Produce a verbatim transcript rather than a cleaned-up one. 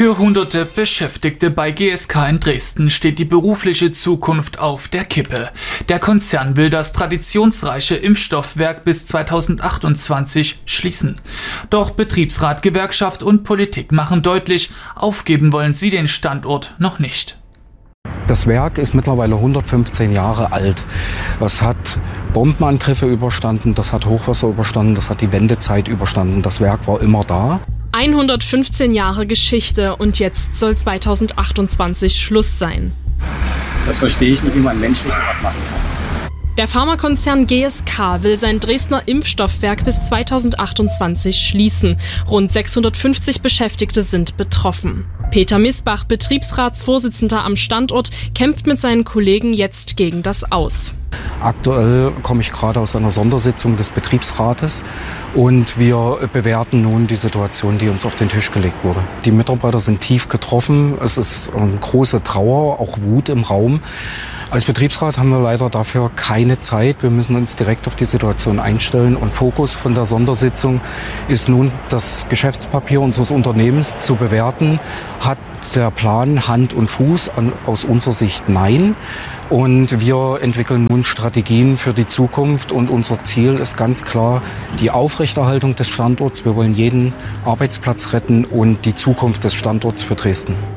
Für hunderte Beschäftigte bei G S K in Dresden steht die berufliche Zukunft auf der Kippe. Der Konzern will das traditionsreiche Impfstoffwerk bis zweitausendachtundzwanzig schließen. Doch Betriebsrat, Gewerkschaft und Politik machen deutlich, aufgeben wollen sie den Standort noch nicht. Das Werk ist mittlerweile hundertfünfzehn Jahre alt. Das hat Bombenangriffe überstanden, das hat Hochwasser überstanden, das hat die Wendezeit überstanden. Das Werk war immer da. hundertfünfzehn Jahre Geschichte und jetzt soll zweitausendachtundzwanzig Schluss sein. Das verstehe ich nicht, wie man menschlich was machen kann. Der Pharmakonzern G S K will sein Dresdner Impfstoffwerk bis zweitausendachtundzwanzig schließen. Rund sechshundertfünfzig Beschäftigte sind betroffen. Peter Misbach, Betriebsratsvorsitzender am Standort, kämpft mit seinen Kollegen jetzt gegen das Aus. Aktuell komme ich gerade aus einer Sondersitzung des Betriebsrates und wir bewerten nun die Situation, die uns auf den Tisch gelegt wurde. Die Mitarbeiter sind tief getroffen, es ist eine große Trauer, auch Wut im Raum. Als Betriebsrat haben wir leider dafür keine Zeit. Wir müssen uns direkt auf die Situation einstellen und Fokus von der Sondersitzung ist nun, das Geschäftspapier unseres Unternehmens zu bewerten. Hat der Plan Hand und Fuß? Aus unserer Sicht nein. Und wir entwickeln nun Strategien für die Zukunft und unser Ziel ist ganz klar die Aufrechterhaltung des Standorts. Wir wollen jeden Arbeitsplatz retten und die Zukunft des Standorts für Dresden.